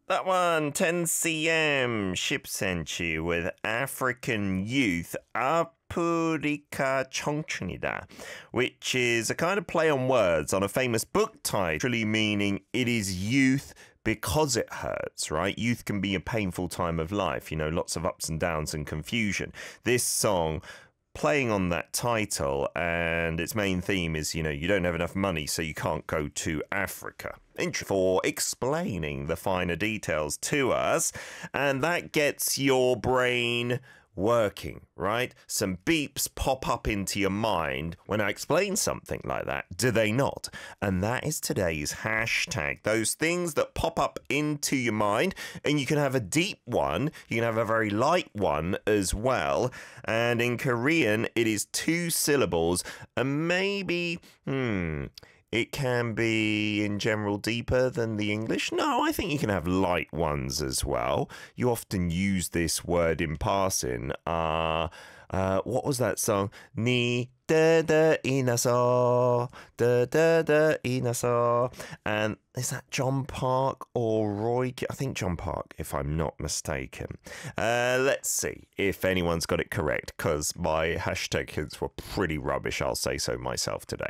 That one, 10cm, Ship sent you with African Youth, 아프리카 청춘이다, which is a kind of play on words on a famous book title, meaning it is youth because it hurts, right? Youth can be a painful time of life, you know, lots of ups and downs and confusion. This song playing on that title, and its main theme is, you know, you don't have enough money, so you can't go to Africa. For explaining the finer details to us, and that gets your brain working, right? Some beeps pop up into your mind when I explain something like that, do they not? And that is today's hashtag. Those things that pop up into your mind, and you can have a deep one, you can have a very light one as well. And in Korean, it is 2 syllables, and maybe, it can be, in general, deeper than the English. No, I think you can have light ones as well. You often use this word in passing. What was that song? Ni da da inaso, da da da inaso. And is that John Park or Roy? I think John Park, if I'm not mistaken. Let's see if anyone's got it correct, because my hashtag hints were pretty rubbish, I'll say so myself today.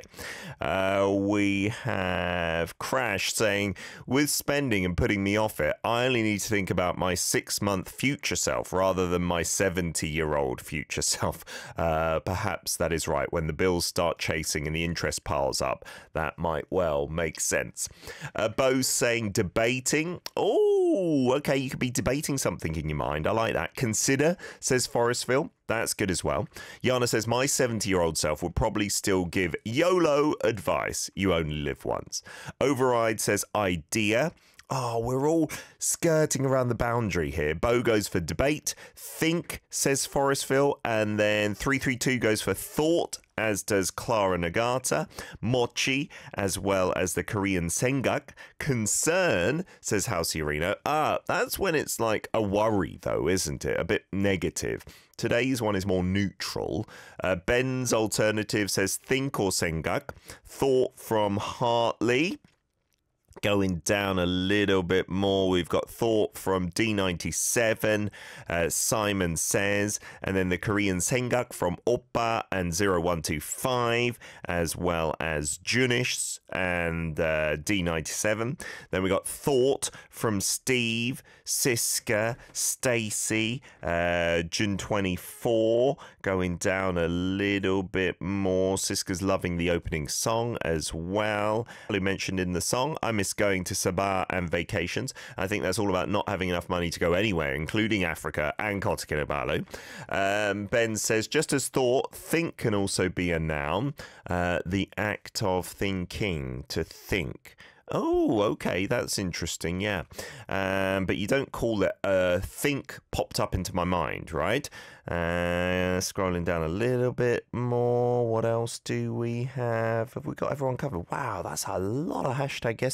We have Crash saying, with spending and putting me off it, I only need to think about my 6-month future self rather than my 70-year-old future self. Perhaps that is right. When the bills start chasing and the interest piles up, that might well make sense. Bo's saying debating. Oh, okay, you could be debating something in your mind. I like that. Consider, says Forestville. That's good as well. Yana says, my 70-year-old self would probably still give YOLO advice. You only live once. Override says idea. Oh, we're all skirting around the boundary here. Bo goes for debate. Think, says Forestville. And then 332 goes for thought, as does Clara Nagata. Mochi, as well as the Korean Sengak. Concern, says House Urino. That's when it's like a worry, though, isn't it? A bit negative. Today's one is more neutral. Ben's alternative says think or Sengak. Thought from Hartley. Going down a little bit more, we've got thought from D97, Simon says, and then the Korean Sengak from Oppa and 0125, as well as Junish and D97. Then we got thought from Steve, Siska, Stacy, June24, going down a little bit more. Siska's loving the opening song as well. Who mentioned in the song, I miss going to Sabah and vacations. I think that's all about not having enough money to go anywhere, including Africa and Kota Kinabalu. Ben says, just as thought, think can also be a noun. The act of thinking, to think. Oh, okay, that's interesting, yeah. But you don't call it think popped up into my mind, right? Scrolling down a little bit more, what else do we have? Have we got everyone covered? Wow, that's a lot of hashtag guesses.